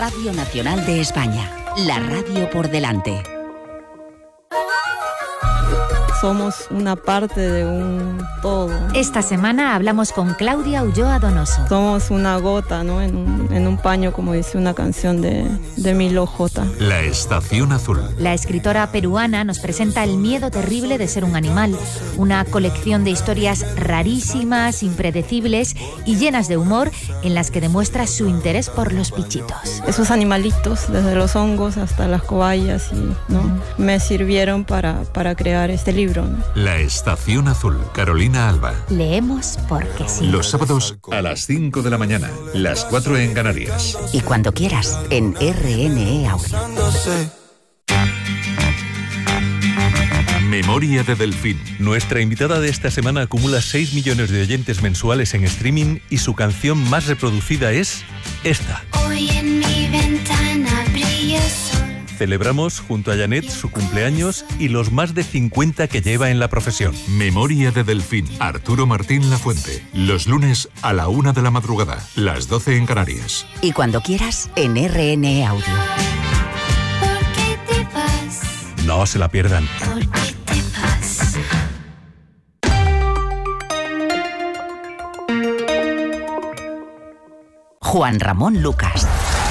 Radio Nacional de España, la radio por delante. Somos una parte de un todo. Esta semana hablamos con Claudia Ulloa Donoso. Somos una gota, ¿no? en un paño, como dice una canción de Milo J. La Estación Azul. La escritora peruana nos presenta el miedo terrible de ser un animal, una colección de historias rarísimas, impredecibles y llenas de humor en las que demuestra su interés por los bichitos. Esos animalitos, desde los hongos hasta las cobayas, ¿no? Me sirvieron para crear este libro. La Estación Azul, Carolina Alba. Leemos porque sí. Los sábados a las 5 de la mañana, las 4 en Canarias. Y cuando quieras, en RNE Audio. Memoria de Delfín. Nuestra invitada de esta semana acumula 6 millones de oyentes mensuales en streaming y su canción más reproducida es esta. Hoy en mi ventana brilla el sol. Celebramos junto a Janet su cumpleaños y los más de 50 que lleva en la profesión. Memoria de Delfín. Arturo Martín Lafuente. Los lunes a la 1 de la madrugada, las 12 en Canarias. Y cuando quieras, en RNE Audio. ¿Por qué te vas? No se la pierdan. ¿Por qué te vas? Juan Ramón Lucas.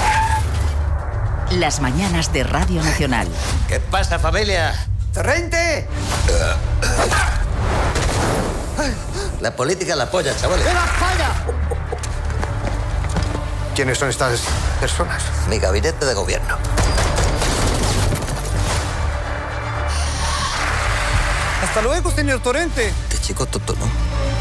Las mañanas de Radio Nacional. ¿Qué pasa, familia? ¡Torrente! La política la polla, chavales. ¡Viva España! ¿Quiénes son estas personas? Mi gabinete de gobierno. Hasta luego, señor Torrente. Este chico tonto, ¿no?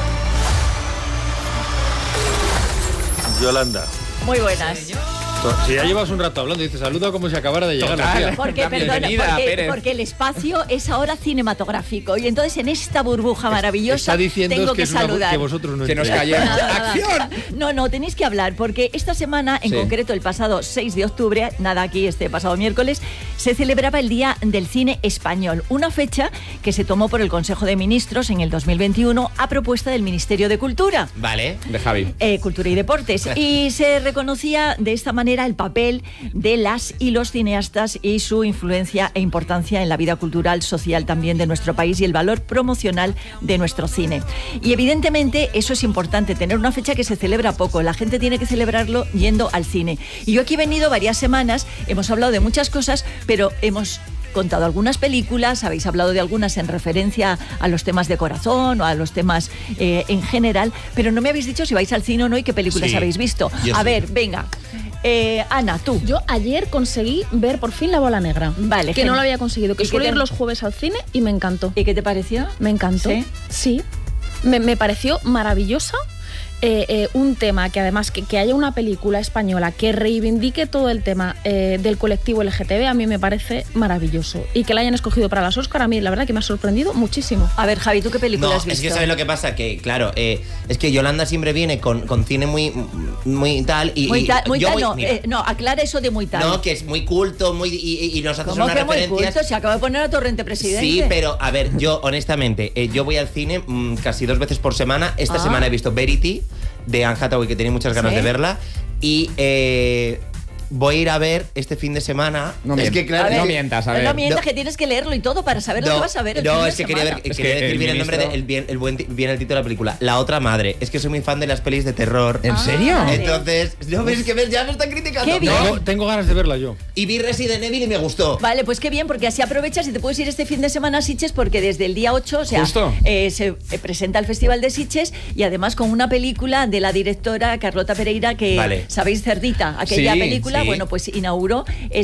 Yolanda. Muy buenas. Si ya llevas un rato hablando, dices, saluda como si acabara de llegar. Tía. Porque, porque el espacio es ahora cinematográfico y entonces en esta burbuja maravillosa tengo que saludar. Que vosotros no que nos callemos. ¡Acción! No, tenéis que hablar porque esta semana, en concreto el pasado 6 de octubre, nada aquí este pasado miércoles, se celebraba el Día del Cine Español, una fecha que se tomó por el Consejo de Ministros en el 2021 a propuesta del Ministerio de Cultura. Vale, de Javi. Cultura y Deportes. Y se reconocía de esta manera el papel de las y los cineastas y su influencia e importancia en la vida cultural, social también de nuestro país y el valor promocional de nuestro cine. Y evidentemente eso es importante, tener una fecha que se celebra poco. La gente tiene que celebrarlo yendo al cine. Y yo aquí he venido varias semanas, hemos hablado de muchas cosas, pero hemos contado algunas películas, habéis hablado de algunas en referencia a los temas de corazón o a los temas en general, pero no me habéis dicho si vais al cine o no y qué películas habéis visto. A ver, venga. Ana, tú. Yo ayer conseguí ver por fin La Bola Negra. Vale. Que no lo había conseguido. Que suelo ir los jueves al cine y me encantó. ¿Y qué te pareció? Me encantó. Sí. Me pareció maravillosa. Un tema que además que haya una película española que reivindique todo el tema del colectivo LGTB, a mí me parece maravilloso. Y que la hayan escogido para las Oscar, a mí la verdad que me ha sorprendido muchísimo. A ver, Javi, ¿tú qué película has visto? Es que ¿sabes lo que pasa? Que claro, es que Yolanda siempre viene con cine muy tal y... No, aclara eso de muy tal. No, que es muy culto y nos haces unas referencias. Muy culto? Se acaba de poner a Torrente presidente. Sí, pero a ver, yo honestamente, yo voy al cine casi 2 veces por semana. Esta semana he visto Verity de Anne Hathaway, que tenía muchas ganas de verla, y voy a ir a ver este fin de semana. No mientas, a ver. No mientas, que tienes que leerlo y todo para saber lo que vas a ver. Quería decir bien el nombre, bien el título de la película. La otra madre. Es que soy muy fan de las pelis de terror. ¿En serio? Entonces, no ves que ya me están criticando. Qué bien. No, tengo ganas de verla yo. Y vi Resident Evil y me gustó. Vale, pues qué bien, porque así aprovechas y te puedes ir este fin de semana a Sitges, porque desde el día 8, o sea, se presenta el Festival de Sitges y además con una película de la directora Carlota Pereira, que sabéis, Cerdita, aquella película. Bueno, pues inauguró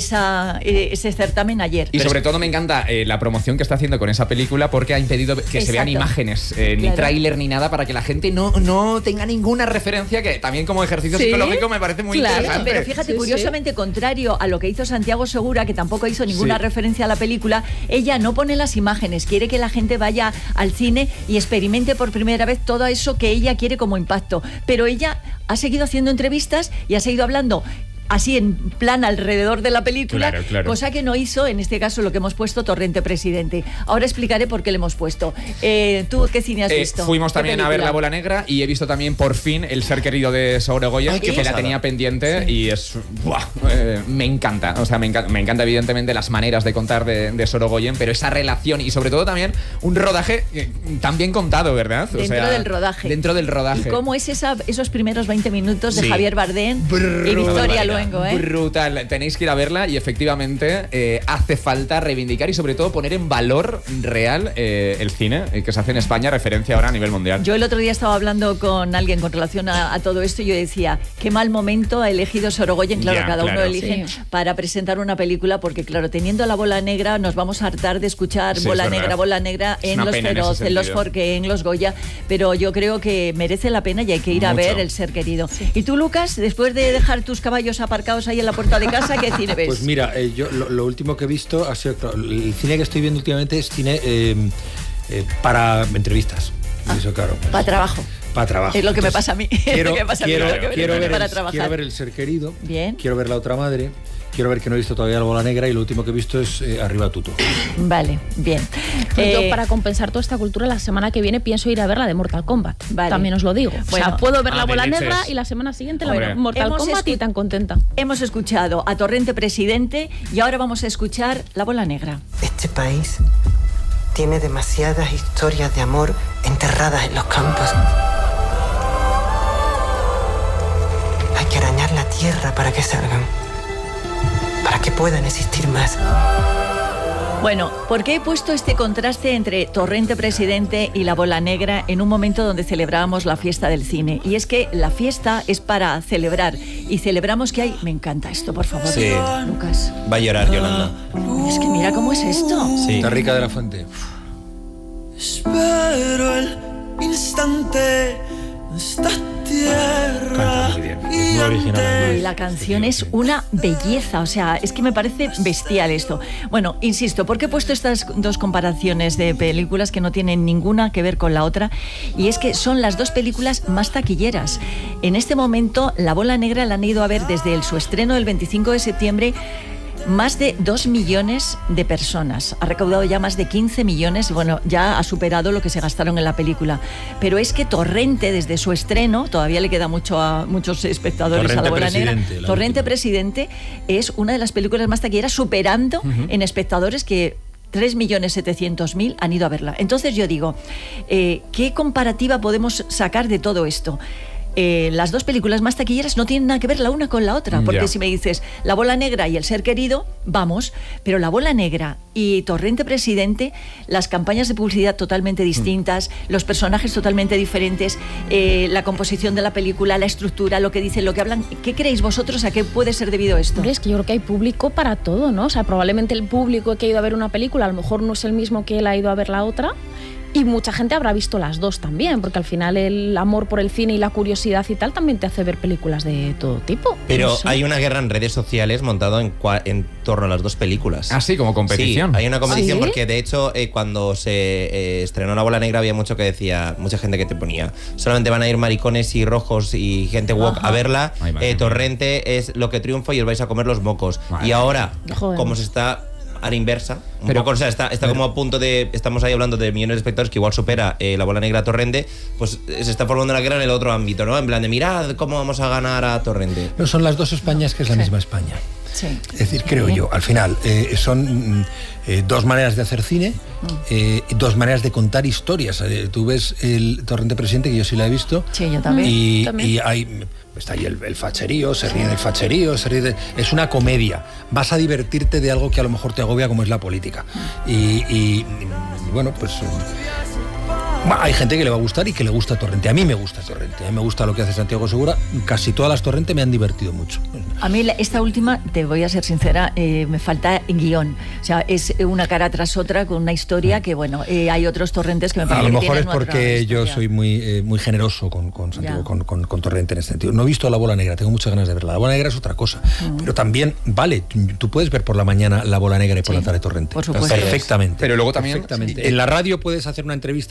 ese certamen ayer. Y sobre todo me encanta la promoción que está haciendo con esa película, porque ha impedido que se vean imágenes, ni tráiler ni nada, para que la gente no tenga ninguna referencia, que también como ejercicio psicológico me parece muy interesante. Pero fíjate, curiosamente, contrario a lo que hizo Santiago Segura, que tampoco hizo ninguna referencia a la película, ella no pone las imágenes, quiere que la gente vaya al cine y experimente por primera vez todo eso que ella quiere como impacto. Pero ella ha seguido haciendo entrevistas y ha seguido hablando así en plan alrededor de la película, claro. cosa que no hizo, en este caso, lo que hemos puesto, Torrente Presidente. Ahora explicaré por qué le hemos puesto. ¿Tú qué cine has visto? Fuimos también a ver La Bola Negra y he visto también por fin El ser querido de Sorogoyen, que la tenía pendiente y es... me encanta, o sea, me encanta evidentemente las maneras de contar de Sorogoyen, pero esa relación y sobre todo también un rodaje tan bien contado, ¿verdad? Dentro del rodaje. ¿Y cómo es esos primeros 20 minutos de Javier Bardem y Victoria Luengo? Brutal, tenéis que ir a verla y efectivamente hace falta reivindicar y sobre todo poner en valor real el cine que se hace en España, referencia ahora a nivel mundial. Yo el otro día estaba hablando con alguien con relación a todo esto y yo decía, qué mal momento ha elegido Sorogoyen, cada uno elige para presentar una película, porque claro, teniendo La Bola Negra nos vamos a hartar de escuchar Bola Negra en Los Feroz, en Los Forqué, en Los Goya, pero yo creo que merece la pena y hay que ir a ver El ser querido. ¿Y tú, Lucas, después de dejar tus caballos aparcados ahí en la puerta de casa, qué cine ves? Pues mira, yo lo último que he visto ha sido, el cine que estoy viendo últimamente es cine para entrevistas. Eso, claro. Para trabajo. Para trabajo. Es lo que me pasa a mí. Quiero ver El ser querido. Bien. Quiero ver La otra madre. Quiero ver, que no he visto todavía La Bola Negra, y lo último que he visto es Arriba Tuto. Vale, bien. Yo, para compensar toda esta cultura, la semana que viene pienso ir a ver la de Mortal Kombat. También os lo digo. O sea, puedo ver La Bola Negra y la semana siguiente la de Mortal Kombat y tan contenta. Hemos escuchado a Torrente Presidente y ahora vamos a escuchar La Bola Negra. Este país tiene demasiadas historias de amor enterradas en los campos. Hay que arañar la tierra para que salgan, para que puedan existir más. Bueno, ¿por qué he puesto este contraste entre Torrente Presidente y La Bola Negra en un momento donde celebrábamos la fiesta del cine? Y es que la fiesta es para celebrar, y celebramos que hay... Me encanta esto, por favor, Lucas. Va a llorar, Yolanda. Es que mira cómo es esto. Sí. Está Rica de la Fuente. Espero el instante de esta tierra. Canta muy bien. Es muy original. Y la canción es una belleza, o sea, es que me parece bestial esto. Bueno, insisto, ¿por qué he puesto estas dos comparaciones de películas que no tienen ninguna que ver con la otra? Y es que son las dos películas más taquilleras. En este momento, La Bola Negra la han ido a ver desde su estreno del 25 de septiembre más de 2 millones de personas. Ha recaudado ya más de 15 millones, bueno, ya ha superado lo que se gastaron en la película. Pero es que Torrente, desde su estreno, todavía le queda mucho a muchos espectadores a La Bola Negra. Torrente Presidente es una de las películas más taquilleras, superando en espectadores que 3.700.000 han ido a verla. Entonces yo digo, ¿qué comparativa podemos sacar de todo esto? Las dos películas más taquilleras no tienen nada que ver la una con la otra, porque si me dices La Bola Negra y El ser querido, vamos, pero La Bola Negra y Torrente Presidente, las campañas de publicidad totalmente distintas, los personajes totalmente diferentes, la composición de la película, la estructura, lo que dicen, lo que hablan. ¿Qué creéis vosotros? ¿A qué puede ser debido esto? Hombre, es que yo creo que hay público para todo, ¿no? O sea, probablemente el público que ha ido a ver una película a lo mejor no es el mismo que él ha ido a ver la otra. Y mucha gente habrá visto las dos también, porque al final el amor por el cine y la curiosidad y tal también te hace ver películas de todo tipo. Pero hay una guerra en redes sociales montado en torno a las dos películas. Ah, sí, como competición. Sí, hay una competición. ¿Sí? Porque de hecho cuando se estrenó La Bola Negra había mucho que decía, mucha gente que te ponía, solamente van a ir maricones y rojos y gente woke a verla. Torrente es lo que triunfa y os vais a comer los mocos. Y ahora, como se está a la inversa, poco, o sea, está como a punto de, estamos ahí hablando de millones de espectadores, que igual supera La Bola Negra a Torrente, pues se está formando una guerra en el otro ámbito, ¿no? En plan de, mirad cómo vamos a ganar a Torrente. No, son las dos Españas, que es la misma España. Sí. Es decir, creo yo, al final, son dos maneras de hacer cine, dos maneras de contar historias. Tú ves el Torrente Presidente, que yo sí la he visto. Sí, yo también. Y hay... Está ahí el facherío, se ríe del facherío, es una comedia. Vas a divertirte de algo que a lo mejor te agobia, como es la política. Y bueno, pues... hay gente que le va a gustar y que le gusta Torrente. A mí me gusta Torrente, a mí me gusta lo que hace Santiago Segura. Casi todas las Torrente me han divertido mucho. A mí esta última, te voy a ser sincera, me falta guión. O sea, es una cara tras otra con una historia que, bueno, hay otros Torrentes que me parece que tienen. A lo mejor es porque yo soy muy generoso con Santiago, con Torrente en ese sentido. No he visto La Bola Negra, tengo muchas ganas de verla. La Bola Negra es otra cosa. Pero también, vale, tú puedes ver por la mañana La Bola Negra y por la tarde Torrente. Por supuesto. Perfectamente. Pero luego también... Perfectamente. En la radio puedes hacer una entrevista sesuda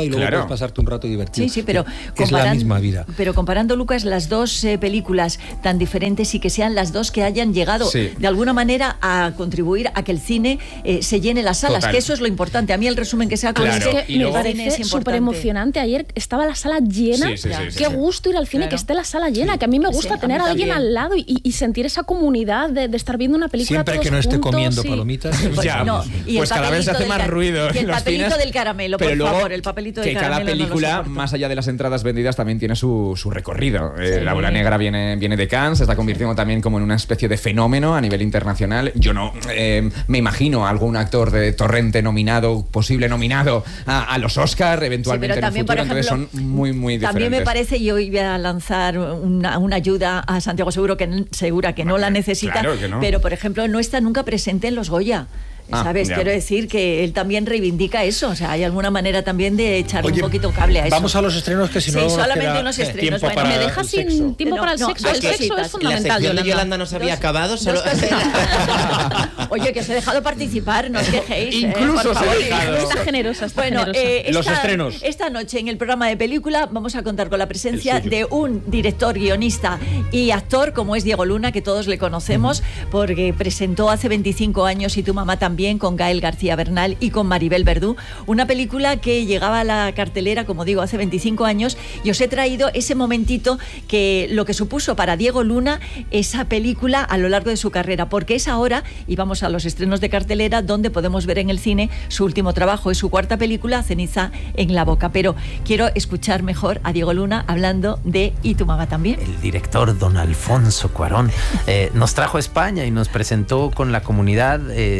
y luego Claro. puedes pasarte un rato divertido. Sí, pero es la misma vida. Pero comparando, Lucas, las dos películas tan diferentes y que sean las dos que hayan llegado de alguna manera a contribuir a que el cine se llene las salas, Total. que eso es lo importante. A mí el resumen que se ha Claro. Es que Y me luego- parece súper emocionante. Ayer estaba la sala llena. Sí, sí, sí, sí, Qué sí. gusto ir al cine, que esté la sala llena. Que a mí me gusta Sí, tener a a mí alguien también. al lado y sentir esa comunidad de estar viendo una película Siempre todos que no esté juntos, comiendo sí. palomitas. Pues Ya. no, y Pues el cada vez se papelito hace del más ruido y el en los papelito cines, del caramelo, pero por luego favor, el papelito del que caramelo. cada no lo película, soporto. más allá de las entradas vendidas, también tiene su recorrido. La Ola Negra viene de Cannes, se está convirtiendo también como en una especie de fenómeno a nivel internacional. Yo no me imagino algún actor de Torrente nominado, posible nominado a los Oscar, eventualmente Sí, pero en el también, futuro. por Entonces ejemplo, son muy, muy diferentes. También me parece, y hoy voy a lanzar una ayuda a Santiago Segura que no la necesita, claro que no. pero por ejemplo no está nunca presente en los Goya. ¿Sabes? Ya. Quiero decir que él también reivindica eso. O sea, hay alguna manera también de echarle un poquito cable a eso. Vamos a los estrenos, que si no Sí, nos solamente queda unos estrenos. tiempo Bueno, para Me deja el sin sexo. tiempo para el No, sexo. dos El sexo cositas. es La fundamental, sección de Yolanda. Yolanda no se había acabado. Solo... Oye, que os he dejado participar, no os quejéis. Incluso por se ha favor. dejado. Está generosa, está Bueno, generosa. Los estrenos. Esta noche en el programa de película vamos a contar con la presencia de un director, guionista y actor como es Diego Luna, que todos le conocemos porque presentó hace 25 años Y tu mamá también, con Gael García Bernal y con Maribel Verdú, una película que llegaba a la cartelera, como digo, hace 25 años, y os he traído ese momentito que lo que supuso para Diego Luna esa película a lo largo de su carrera, porque es ahora, y vamos a los estrenos de cartelera, donde podemos ver en el cine su último trabajo, es su cuarta película, Ceniza en la boca. Pero quiero escuchar mejor a Diego Luna hablando de Y tu mamá también. El director don Alfonso Cuarón nos trajo a España y nos presentó con la comunidad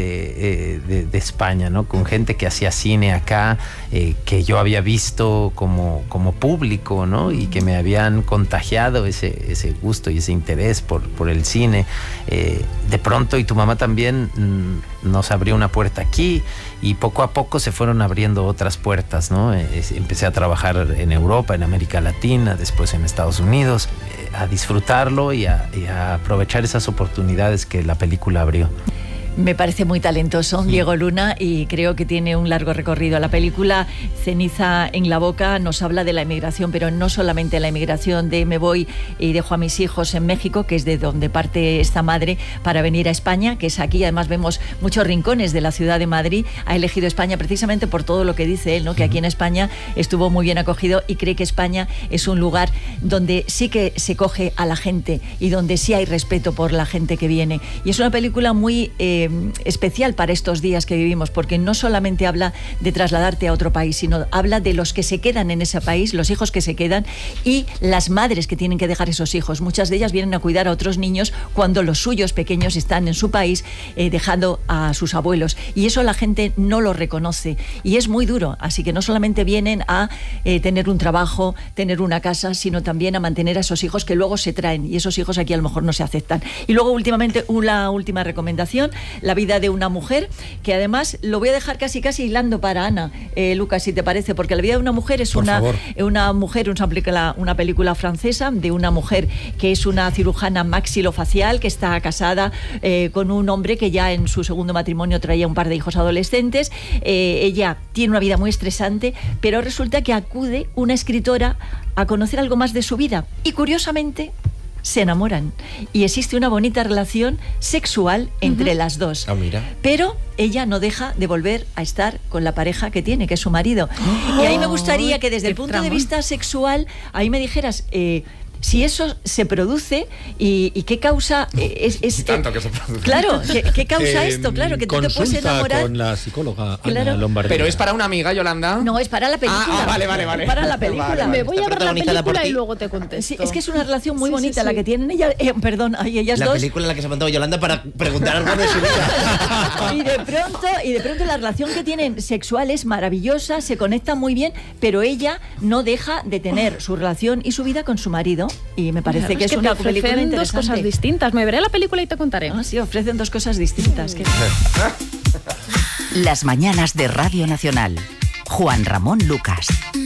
de España, ¿no? Con gente que hacía cine acá, que yo había visto como público, ¿no? Y que me habían contagiado ese gusto y ese interés por el cine. De pronto Y tu mamá también nos abrió una puerta aquí, y poco a poco se fueron abriendo otras puertas, ¿no? Empecé a trabajar en Europa, en América Latina, después en Estados Unidos, a disfrutarlo y a aprovechar esas oportunidades que la película abrió. Me parece muy talentoso Diego Luna y creo que tiene un largo recorrido. La película Ceniza en la boca nos habla de la emigración, pero no solamente la emigración de me voy y dejo a mis hijos en México, que es de donde parte esta madre para venir a España, que es aquí. Además vemos muchos rincones de la ciudad de Madrid. Ha elegido España precisamente por todo lo que dice él, ¿no? Que aquí en España estuvo muy bien acogido y cree que España es un lugar donde sí que se coge a la gente y donde sí hay respeto por la gente que viene. Y es una película muy especial para estos días que vivimos, porque no solamente habla de trasladarte a otro país, sino habla de los que se quedan en ese país, los hijos que se quedan y las madres que tienen que dejar esos hijos. Muchas de ellas vienen a cuidar a otros niños cuando los suyos pequeños están en su país dejando a sus abuelos, y eso la gente no lo reconoce y es muy duro. Así que no solamente vienen a tener un trabajo, tener una casa, sino también a mantener a esos hijos que luego se traen, y esos hijos aquí a lo mejor no se aceptan. Y luego últimamente una última recomendación, La vida de una mujer, que además lo voy a dejar casi hilando para Ana, Lucas, si te parece, porque La vida de una mujer es una película francesa de una mujer que es una cirujana maxilofacial, que está casada con un hombre que ya en su segundo matrimonio traía un par de hijos adolescentes. Ella tiene una vida muy estresante, pero resulta que acude una escritora a conocer algo más de su vida y curiosamente se enamoran y existe una bonita relación sexual entre las dos. Mira. Pero ella no deja de volver a estar con la pareja que tiene, que es su marido. Y ahí me gustaría que desde el punto de vista sexual, ahí me dijeras si eso se produce y qué causa tanto que se produce. Claro, ¿qué causa esto? Claro, que tú te puedes enamorar. Con la psicóloga Claro. Ana Lombardini. Pero es para una amiga, Yolanda. No, es para la película. Vale. Es para la película. Vale. Me voy a ver la protagonizada por película ti. y luego te contesto. Sí, es que es una relación muy Sí, bonita sí, la sí. que tienen ellas, ellas La dos. película en la que se ha montado Yolanda para preguntar algo de su vida. Y de pronto la relación que tienen sexual es maravillosa, se conectan muy bien, pero ella no deja de tener su relación y su vida con su marido, y me parece que es una te película ofrecen interesante. dos cosas distintas. Me veré la película y te contaré. Sí, ofrecen dos cosas distintas. Las mañanas de Radio Nacional. Juan Ramón Lucas.